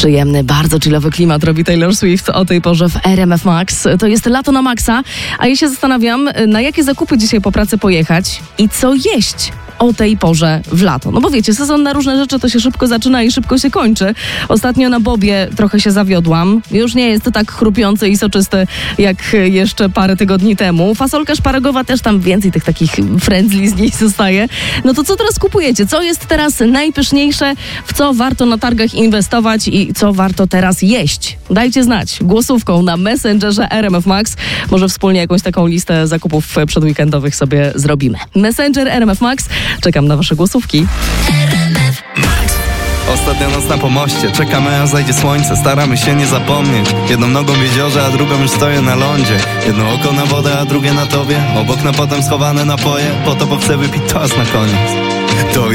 Przyjemny, bardzo chillowy klimat robi Taylor Swift o tej porze w RMF Max. To jest lato na maksa, a ja się zastanawiam, na jakie zakupy dzisiaj po pracy pojechać i co jeść o tej porze w lato. No bo wiecie, sezon na różne rzeczy to się szybko zaczyna i szybko się kończy. Ostatnio na bobie trochę się zawiodłam. Już nie jest to tak chrupiący i soczysty jak jeszcze parę tygodni temu. Fasolka szparagowa też tam więcej tych takich frędzli z niej zostaje. No to co teraz kupujecie? Co jest teraz najpyszniejsze? W co warto na targach inwestować i co warto teraz jeść? Dajcie znać głosówką na Messengerze RMF Max. Może wspólnie jakąś taką listę zakupów przedweekendowych sobie zrobimy. Messenger RMF Max. Czekam na wasze głosówki. Ostatnia noc na pomoście, czekamy aż zajdzie słońce. Staramy się nie zapomnieć. Jedną nogą w jeziorze, a drugą już stoję na lądzie. Jedno oko na wodę, a drugie na tobie. Obok na potem schowane napoje. Po to, bo chcę wypić toast na koniec. To